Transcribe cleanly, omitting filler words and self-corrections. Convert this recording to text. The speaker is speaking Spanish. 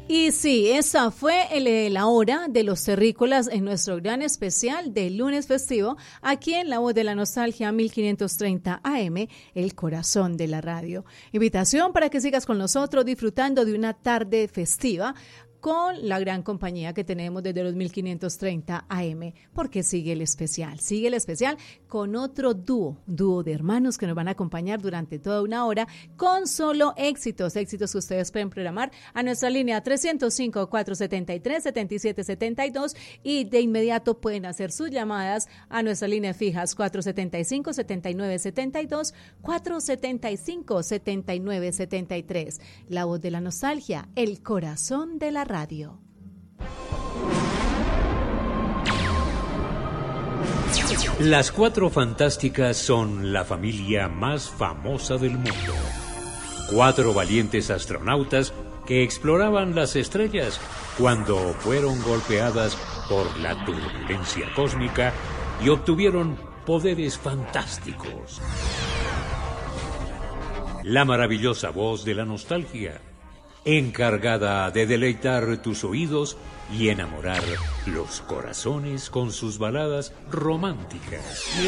Y sí, esa fue la hora de los terrícolas en nuestro gran especial de lunes festivo, aquí en La Voz de la Nostalgia 1530 AM, el corazón de la radio. Invitación para que sigas con nosotros disfrutando de una tarde festiva con la gran compañía que tenemos desde los 1530 AM, porque sigue el especial con otro dúo de hermanos que nos van a acompañar durante toda una hora con solo éxitos que ustedes pueden programar a nuestra línea 305-473-7772 y de inmediato pueden hacer sus llamadas a nuestra línea fijas 475-7972, 475-7973. La Voz de la Nostalgia, el corazón de la radio. Las Cuatro Fantásticas son la familia más famosa del mundo. 4 valientes astronautas que exploraban las estrellas cuando fueron golpeadas por la turbulencia cósmica y obtuvieron poderes fantásticos. La maravillosa voz de la nostalgia, encargada de deleitar tus oídos y enamorar los corazones con sus baladas románticas.